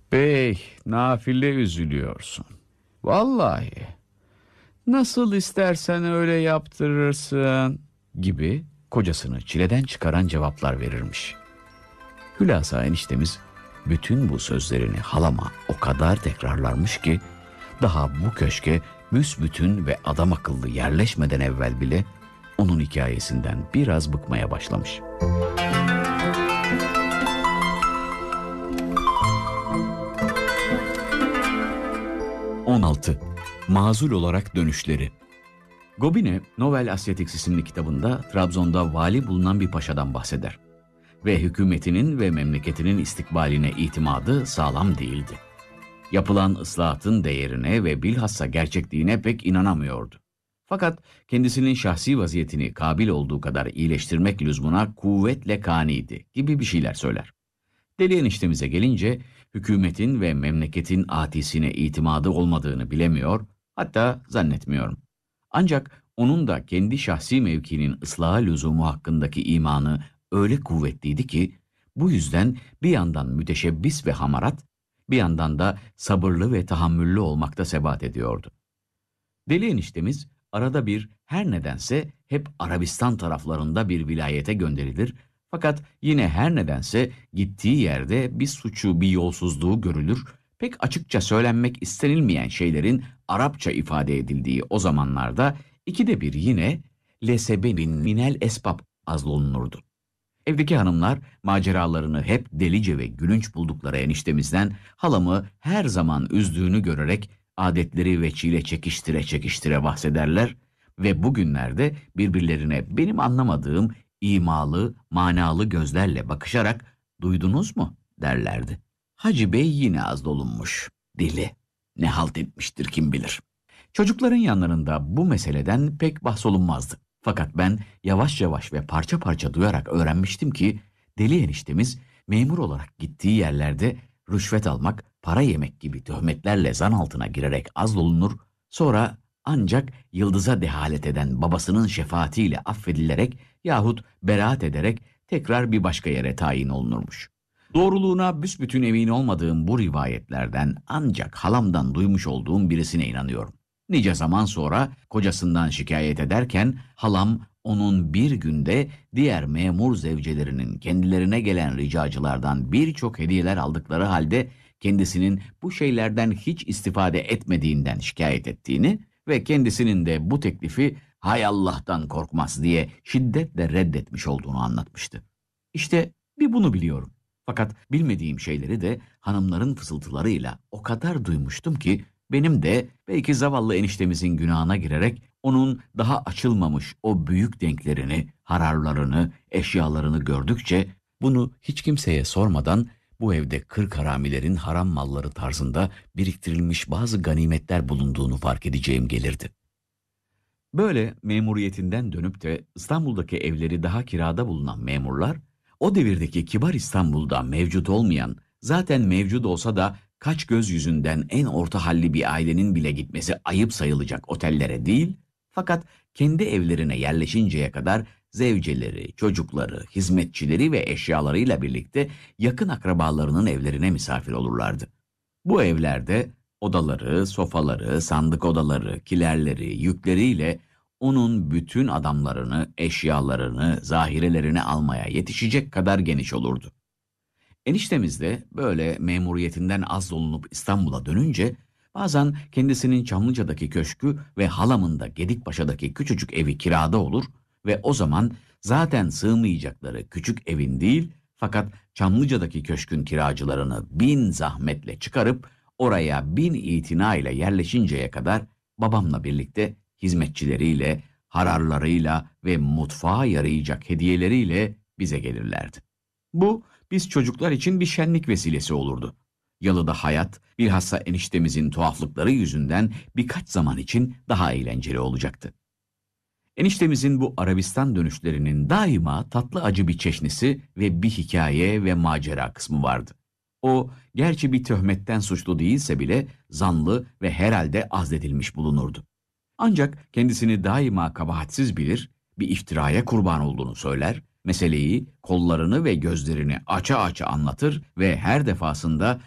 Bey, nafile üzülüyorsun. Vallahi nasıl istersen öyle yaptırırsın gibi kocasını çileden çıkaran cevaplar verirmiş. Hülasa eniştemiz bütün bu sözlerini halama o kadar tekrarlarmış ki daha bu köşke büsbütün ve adam akıllı yerleşmeden evvel bile onun hikayesinden biraz bıkmaya başlamış. 16. Mazul olarak dönüşleri. Gobine, Novel Asiatics isimli kitabında Trabzon'da vali bulunan bir paşadan bahseder. Ve hükümetinin ve memleketinin istikbaline itimadı sağlam değildi. Yapılan ıslahatın değerine ve bilhassa gerçekliğine pek inanamıyordu. Fakat kendisinin şahsi vaziyetini kabil olduğu kadar iyileştirmek lüzumuna kuvvetle kaniydi gibi bir şeyler söyler. Deli eniştemize gelince hükümetin ve memleketin atisine itimadı olmadığını bilemiyor, hatta zannetmiyorum. Ancak onun da kendi şahsi mevkinin ıslaha lüzumu hakkındaki imanı öyle kuvvetliydi ki, bu yüzden bir yandan müteşebbis ve hamarat, bir yandan da sabırlı ve tahammüllü olmakta sebat ediyordu. Deli eniştemiz arada bir her nedense hep Arabistan taraflarında bir vilayete gönderilir, fakat yine her nedense gittiği yerde bir suçu, bir yolsuzluğu görülür, pek açıkça söylenmek istenilmeyen şeylerin Arapça ifade edildiği o zamanlarda ikide bir yine lesebebin minel esbab azlolunurdu. Evdeki hanımlar maceralarını hep delice ve gülünç buldukları eniştemizden halamı her zaman üzdüğünü görerek adetleri veçile çekiştire çekiştire bahsederler ve bugünlerde birbirlerine benim anlamadığım imalı, manalı gözlerle bakışarak duydunuz mu derlerdi. Hacı Bey yine az dolunmuş, deli, ne halt etmiştir kim bilir. Çocukların yanlarında bu meseleden pek bahsolunmazdı. Fakat ben yavaş yavaş ve parça parça duyarak öğrenmiştim ki deli eniştemiz memur olarak gittiği yerlerde rüşvet almak, para yemek gibi töhmetlerle zan altına girerek azlolunur, sonra ancak yıldıza dehalet eden babasının şefaatiyle affedilerek yahut beraat ederek tekrar bir başka yere tayin olunurmuş. Doğruluğuna büsbütün emin olmadığım bu rivayetlerden ancak halamdan duymuş olduğum birisine inanıyorum. Nice zaman sonra kocasından şikayet ederken halam onun bir günde diğer memur zevcelerinin kendilerine gelen ricacılardan birçok hediyeler aldıkları halde kendisinin bu şeylerden hiç istifade etmediğinden şikayet ettiğini ve kendisinin de bu teklifi hay Allah'tan korkmaz diye şiddetle reddetmiş olduğunu anlatmıştı. İşte bir bunu biliyorum. Fakat bilmediğim şeyleri de hanımların fısıltılarıyla o kadar duymuştum ki benim de belki zavallı eniştemizin günahına girerek onun daha açılmamış o büyük denklerini, hararlarını, eşyalarını gördükçe bunu hiç kimseye sormadan bu evde 40 haramilerin haram malları tarzında biriktirilmiş bazı ganimetler bulunduğunu fark edeceğim gelirdi. Böyle memuriyetinden dönüp de İstanbul'daki evleri daha kirada bulunan memurlar, o devirdeki kibar İstanbul'da mevcut olmayan, zaten mevcut olsa da kaç göz yüzünden en orta halli bir ailenin bile gitmesi ayıp sayılacak otellere değil, fakat kendi evlerine yerleşinceye kadar zevceleri, çocukları, hizmetçileri ve eşyalarıyla birlikte yakın akrabalarının evlerine misafir olurlardı. Bu evlerde odaları, sofaları, sandık odaları, kilerleri, yükleriyle onun bütün adamlarını, eşyalarını, zahirelerini almaya yetişecek kadar geniş olurdu. Eniştemiz de böyle memuriyetinden az dolunup İstanbul'a dönünce bazen kendisinin Çamlıca'daki köşkü ve halamın da Gedikpaşa'daki küçücük evi kirada olur ve o zaman zaten sığmayacakları küçük evin değil fakat Çamlıca'daki köşkün kiracılarını bin zahmetle çıkarıp oraya bin itina ile yerleşinceye kadar babamla birlikte hizmetçileriyle, hararlarıyla ve mutfağa yarayacak hediyeleriyle bize gelirlerdi. Bu biz çocuklar için bir şenlik vesilesi olurdu. Yalıda hayat, bilhassa eniştemizin tuhaflıkları yüzünden birkaç zaman için daha eğlenceli olacaktı. Eniştemizin bu Arabistan dönüşlerinin daima tatlı acı bir çeşnisi ve bir hikaye ve macera kısmı vardı. O, gerçi bir töhmetten suçlu değilse bile zanlı ve herhalde azledilmiş bulunurdu. Ancak kendisini daima kabahatsiz bilir, bir iftiraya kurban olduğunu söyler, meseleyi, kollarını ve gözlerini aça aça anlatır ve her defasında